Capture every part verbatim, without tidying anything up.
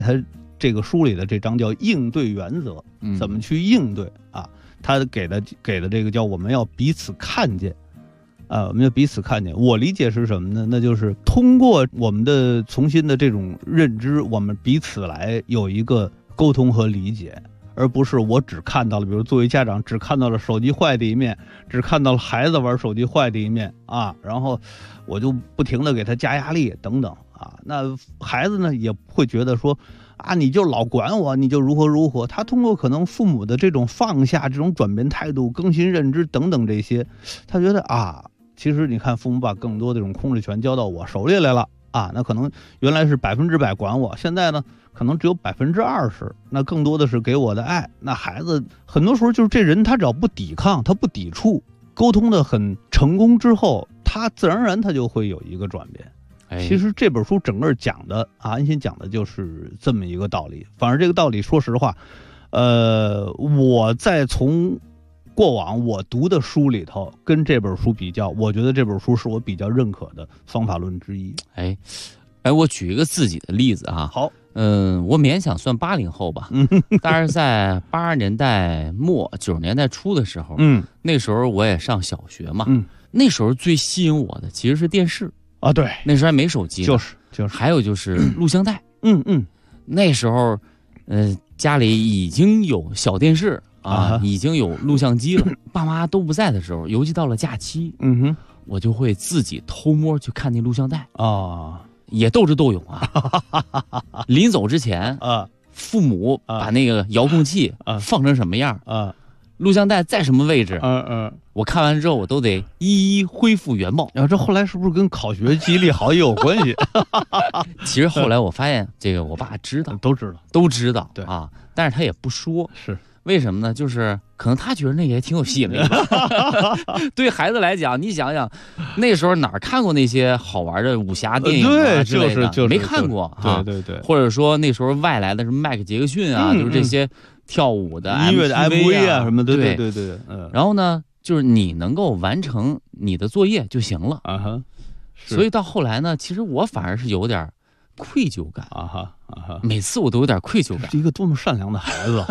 他这个书里的这章叫应对原则，怎么去应对啊？他给的给的这个叫我们要彼此看见。啊，我们要彼此看见。我理解是什么呢？那就是通过我们的重新的这种认知，我们彼此来有一个沟通和理解，而不是我只看到了，比如作为家长只看到了手机坏的一面，只看到了孩子玩手机坏的一面啊，然后我就不停的给他加压力等等啊。那孩子呢也会觉得说啊，你就老管我，你就如何如何。他通过可能父母的这种放下、这种转变态度、更新认知等等这些，他觉得啊。其实你看，父母把更多的这种控制权交到我手里来了啊，那可能原来是百分之百管我，现在呢可能只有百分之二十，那更多的是给我的爱。那孩子很多时候就是这人，他只要不抵抗，他不抵触，沟通的很成功之后，他自然而然他就会有一个转变。 哎、 其实这本书整个讲的啊，安心讲的就是这么一个道理。反而这个道理，说实话，呃，我在从过往我读的书里头跟这本书比较，我觉得这本书是我比较认可的方法论之一。 哎，哎，我举一个自己的例子啊。 好， 嗯，我勉强算八零后吧，但是在八十年代末九十年代初的时候， 嗯， 那时候我也上小学嘛， 嗯， 那时候最吸引我的其实是电视啊，对， 那时候还没手机， 就是就是， 还有就是录像带， 嗯嗯， 那时候，呃，家里已经有小电视。啊，已经有录像机了，爸妈都不在的时候，尤其到了假期， 嗯哼， 我就会自己偷摸去看那录像带啊， 也斗智斗勇啊。临走之前啊， 父母把那个遥控器放成什么样啊， 录像带在什么位置， 嗯嗯， 我看完之后我都得一一恢复原貌。 然后这后来是不是跟考学记忆力好也有关系？ 其实后来我发现，这个我爸知道， 都知道， 都知道， 对啊，但是他也不说， 是。 为什么呢？就是可能他觉得那也挺有吸引力的。对孩子来讲，你想想，那时候哪儿看过那些好玩的武侠电影啊之类的？ 就是就是没看过啊。 对对对。 或者说那时候外来的什么迈克杰克逊啊，就是这些跳舞的音乐的 M V 啊什么的。 对对对对。嗯。 然后呢，就是你能够完成你的作业就行了啊哈。 所以到后来呢，其实我反而是有点愧疚感啊哈啊哈， 每次我都有点愧疚感。 是一个多么善良的孩子！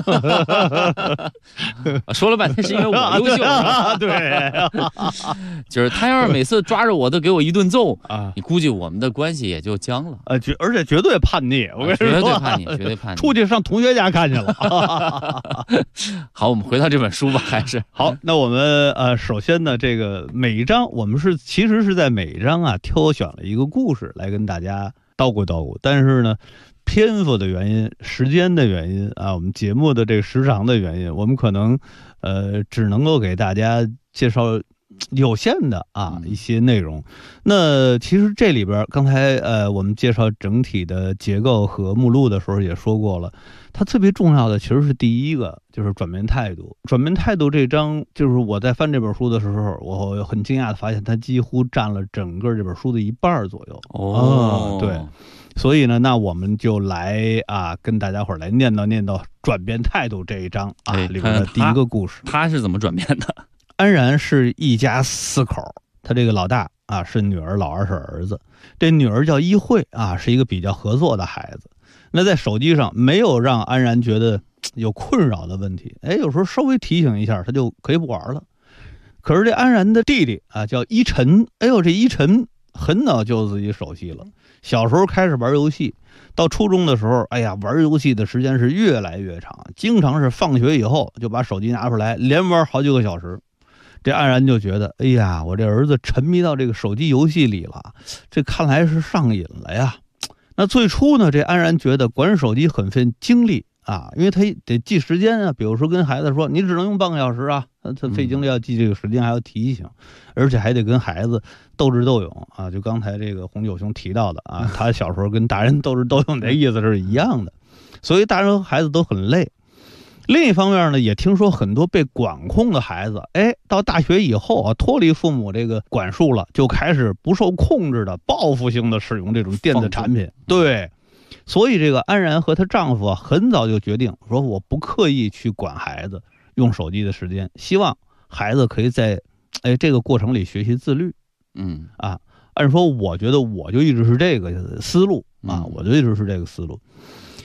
说了半天是因为我优秀啊， 对， 就是他要是每次抓着我都给我一顿揍啊，你估计我们的关系也就僵了。 呃，绝而且绝对叛逆，我跟你说， 绝对叛逆，绝对叛逆， 出去上同学家看去了。 好，我们回到这本书吧，还是好。那我们呃，首先呢，这个每一章我们是其实是在每一章啊挑选了一个故事来跟大家叨咕叨咕，但是呢，篇幅的原因、时间的原因啊，我们节目的这个时长的原因，我们可能呃只能够给大家介绍有限的啊一些内容。那其实这里边刚才呃我们介绍整体的结构和目录的时候也说过了，它特别重要的其实是第一个就是转变态度。转变态度这章就是我在翻这本书的时候，我很惊讶的发现它几乎占了整个这本书的一半左右。 哦， 对。所以呢，那我们就来啊，跟大家伙儿来念叨念叨转变态度这一章啊、哎、里面的第一个故事。 他是怎么转变的？ 安然是一家四口，他这个老大啊是女儿，老二是儿子。这女儿叫依慧啊，是一个比较合作的孩子。那在手机上没有让安然觉得有困扰的问题，哎，有时候稍微提醒一下，他就可以不玩了。可是这安然的弟弟啊叫依晨，哎呦，这依晨很早就自己手机了。小时候开始玩游戏，到初中的时候，哎呀，玩游戏的时间是越来越长，经常是放学以后就把手机拿出来连玩好几个小时。这安然就觉得，哎呀，我这儿子沉迷到这个手机游戏里了，这看来是上瘾了呀。那最初呢，这安然觉得管手机很费精力啊，因为他得记时间啊，比如说跟孩子说你只能用半个小时啊，他费精力要记这个时间，还要提醒，而且还得跟孩子斗智斗勇啊。就刚才这个红九兄提到的啊，他小时候跟大人斗智斗勇的意思是一样的，所以大人和孩子都很累。另一方面呢，也听说很多被管控的孩子，哎，到大学以后啊，脱离父母这个管束了，就开始不受控制的报复性的使用这种电子产品。对，所以这个安然和她丈夫啊，很早就决定说，我不刻意去管孩子用手机的时间，希望孩子可以在哎这个过程里学习自律。 嗯啊，按说我觉得我就一直是这个思路啊，我就一直是这个思路。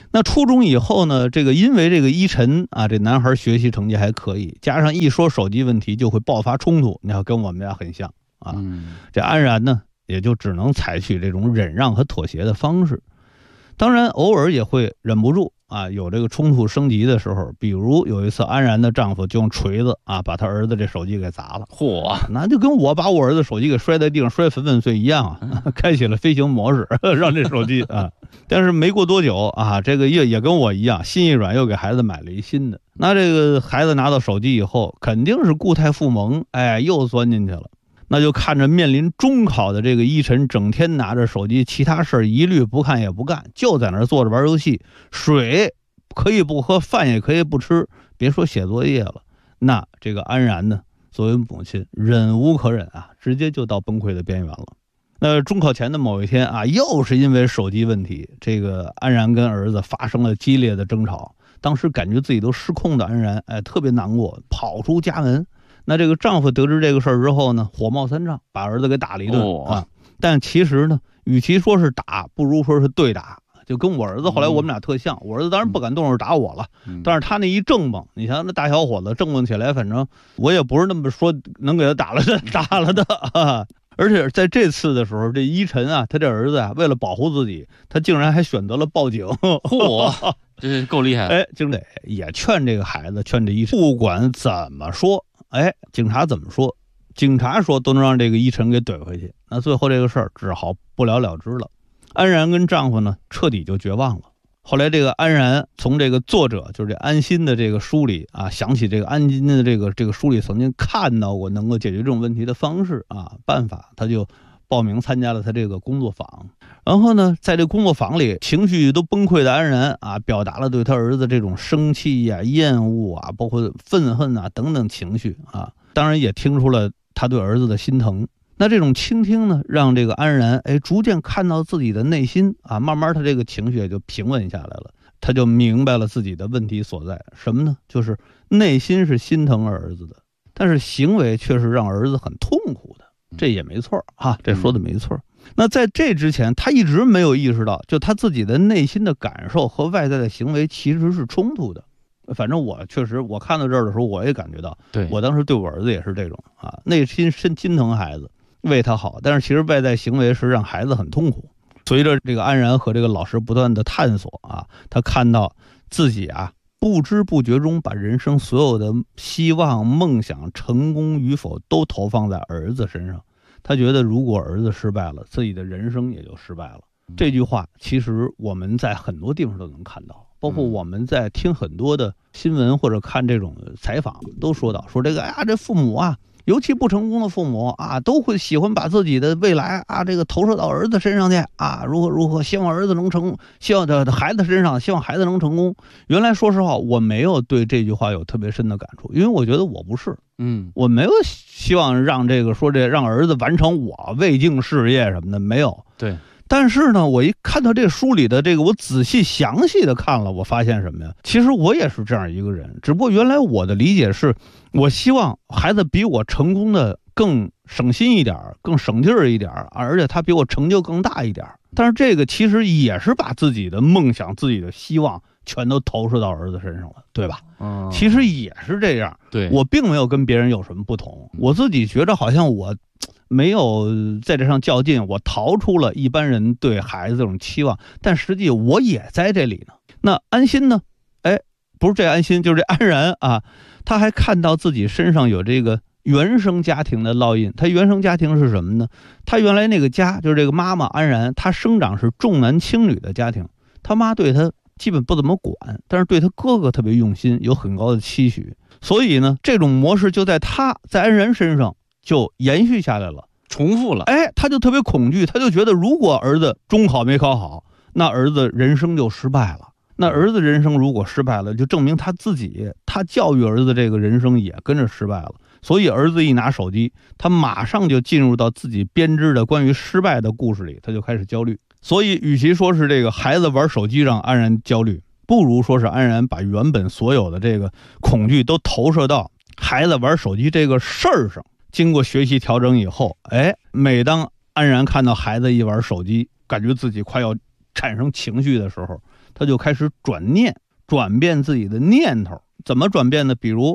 那初中以后呢，这个因为这个依晨啊，这男孩学习成绩还可以，加上一说手机问题就会爆发冲突，你看跟我们家很像啊。 嗯、 这安然呢，也就只能采取这种忍让和妥协的方式。当然，偶尔也会忍不住啊，有这个冲突升级的时候。比如有一次，安然的丈夫就用锤子啊，把他儿子这手机给砸了。 嚯， 那就跟我把我儿子手机给摔在地上，摔粉粉碎一样啊！嗯、开启了飞行模式，让这手机啊。但是没过多久啊，这个也也跟我一样，心一软，又给孩子买了一新的。那这个孩子拿到手机以后，肯定是固态复萌，哎，又钻进去了。那就看着面临中考的这个依晨，整天拿着手机，其他事儿一律不看也不干，就在那儿坐着玩游戏。水可以不喝，饭也可以不吃，别说写作业了。那这个安然呢，作为母亲，忍无可忍啊，直接就到崩溃的边缘了。那中考前的某一天啊，又是因为手机问题，这个安然跟儿子发生了激烈的争吵。当时感觉自己都失控的安然，哎，特别难过，跑出家门。那这个丈夫得知这个事儿之后呢，火冒三丈，把儿子给打了一顿、哦、啊。但其实呢，与其说是打，不如说是对打。就跟我儿子后来我们俩特像，我儿子当然不敢动手打我了，但是他那一正蹦，你想那大小伙子正蹦起来，反正我也不是那么说能给他打了的打了的啊。而且在这次的时候，这依晨啊，他这儿子啊，为了保护自己，他竟然还选择了报警。 嚯，这是够厉害！ 哎，经得也劝这个孩子，劝这依晨，不管怎么说，哎，警察怎么说，警察说都能让这个依晨给怼回去。那最后这个事儿只好不了了之了。安然跟丈夫呢，彻底就绝望了。后来这个安然从这个作者就是这安心的这个书里啊，想起这个安心的这个这个书里曾经看到过能够解决这种问题的方式啊办法，他就报名参加了他这个工作坊。然后呢，在这工作坊里，情绪都崩溃的安然啊，表达了对他儿子这种生气呀、啊、厌恶啊，包括愤恨啊等等情绪啊，当然也听出了他对儿子的心疼。那这种倾听呢，让这个安然哎逐渐看到自己的内心啊，慢慢他这个情绪也就平稳下来了，他就明白了自己的问题所在，什么呢？就是内心是心疼儿子的，但是行为却是让儿子很痛苦的，这也没错啊，这说的没错。那在这之前，他一直没有意识到，就他自己的内心的感受和外在的行为其实是冲突的。反正我确实，我看到这儿的时候，我也感觉到， 对我当时对我儿子也是这种啊，内心深心疼孩子。为他好，但是其实外在行为是让孩子很痛苦。随着这个安然和这个老师不断的探索啊，他看到自己啊不知不觉中把人生所有的希望、梦想、成功与否都投放在儿子身上。他觉得如果儿子失败了，自己的人生也就失败了。这句话其实我们在很多地方都能看到，包括我们在听很多的新闻或者看这种采访都说到，说这个啊，这父母啊。尤其不成功的父母啊，都会喜欢把自己的未来啊，这个投射到儿子身上去啊，如何如何，希望儿子能成功，希望的孩子身上，希望孩子能成功。原来说实话，我没有对这句话有特别深的感触，因为我觉得我不是， 嗯， 我没有希望让这个说这让儿子完成我未竟事业什么的，没有。 对。 但是呢，我一看到这书里的这个，我仔细详细的看了，我发现什么呀？其实我也是这样一个人，只不过原来我的理解是，我希望孩子比我成功的更省心一点，更省劲儿一点，而且他比我成就更大一点。但是这个其实也是把自己的梦想、自己的希望全都投射到儿子身上了，对吧？ 嗯， 其实也是这样。 对， 我并没有跟别人有什么不同，我自己觉得好像我没有在这上较劲，我逃出了一般人对孩子这种期望，但实际我也在这里呢。那安心呢？哎，不是这安心，就是这安然啊，他还看到自己身上有这个原生家庭的烙印。他原生家庭是什么呢？他原来那个家就是这个妈妈安然，他生长是重男轻女的家庭，他妈对他基本不怎么管，但是对他哥哥特别用心，有很高的期许。所以呢，这种模式就在他在安然身上就延续下来了， 重复了。 哎，他就特别恐惧，他就觉得如果儿子中考没考好，那儿子人生就失败了。那儿子人生如果失败了，就证明他自己，他教育儿子这个人生也跟着失败了。所以儿子一拿手机，他马上就进入到自己编织的关于失败的故事里，他就开始焦虑。所以与其说是这个孩子玩手机让安然焦虑，不如说是安然把原本所有的这个恐惧都投射到孩子玩手机这个事儿上。经过学习调整以后，哎，每当安然看到孩子一玩手机，感觉自己快要产生情绪的时候， 他就开始转念，转变自己的念头。怎么转变呢？比如